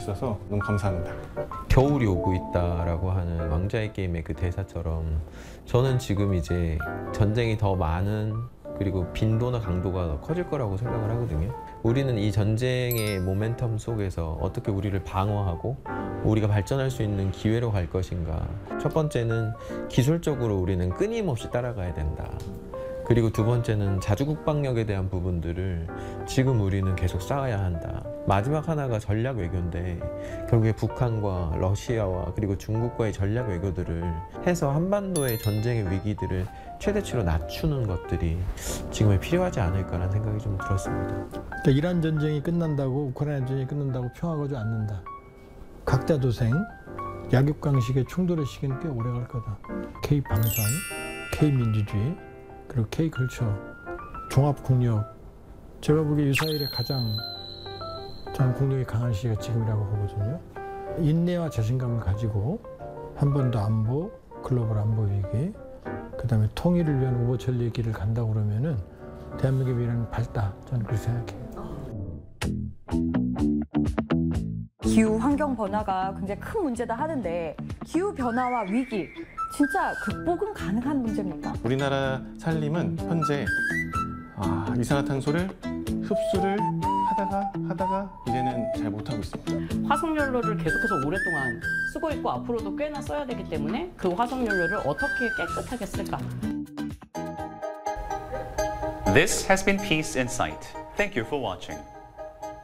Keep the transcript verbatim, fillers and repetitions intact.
있어서 너무 감사합니다. 겨울이 오고 있다라고 하는 왕좌의 게임의 그 대사처럼 저는 지금 이제 전쟁이 더 많은 그리고 빈도나 강도가 더 커질 거라고 생각을 하거든요. 우리는 이 전쟁의 모멘텀 속에서 어떻게 우리를 방어하고 우리가 발전할 수 있는 기회로 갈 것인가. 첫 번째는 기술적으로 우리는 끊임없이 따라가야 된다. 그리고 두 번째는 자주국방력에 대한 부분들을 지금 우리는 계속 쌓아야 한다. 마지막 하나가 전략 외교인데 결국에 북한과 러시아와 그리고 중국과의 전략 외교들을 해서 한반도의 전쟁의 위기들을 최대치로 낮추는 것들이 지금에 필요하지 않을까라는 생각이 좀 들었습니다. 그러니까 이란 전쟁이 끝난다고 우크라이나 전쟁이 끝난다고 평화가 않는다. 각자 도생, 약육강식의 충돌의 시기는 꽤 오래 갈 거다. K-방산, K-민주주의, 그리고 K-컬처, 종합국력. 제가 보기에 유사일의 가장 저는 국력이 강한 시기가 지금이라고 보거든요. 인내와 자신감을 가지고 한 번 더 안보, 글로벌 안보 위기, 그 다음에 통일을 위한 우보천리의 길을 간다고 그러면은 대한민국의 미래는 밝다. 저는 그렇게 생각해요. 기후 환경 변화가 굉장히 큰 문제다 하는데 기후 변화와 위기 진짜 극복은 가능한 문제입니까? 우리나라 산림은 현재 아, 이산화탄소를 흡수를 하다가 하다가 이제는 잘 못하고 있습니다. 화석연료를 계속해서 오랫동안 쓰고 있고 앞으로도 꽤나 써야 되기 때문에 그 화석연료를 어떻게 깨끗하게 쓸까? This has been Peace in Sight. Thank you for watching.